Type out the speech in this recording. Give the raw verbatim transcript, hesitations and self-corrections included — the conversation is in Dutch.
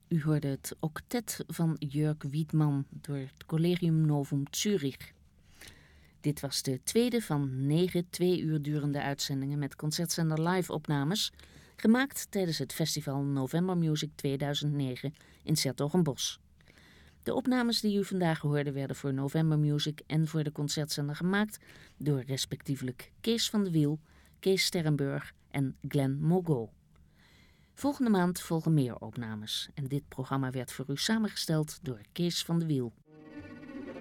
U hoorde het octet van Jörg Wiedmann door het Collegium Novum Zürich. Dit was de tweede van negen twee uur durende uitzendingen met Concertzender live opnames, gemaakt tijdens het festival November Music tweeduizend negen in 's-Hertogenbosch. De opnames die u vandaag hoorde werden voor November Music en voor de Concertzender gemaakt door respectievelijk Kees van de Wiel, Kees Sterrenburg en Glenn Mogo. Volgende maand volgen meer opnames en dit programma werd voor u samengesteld door Kees van de Wiel.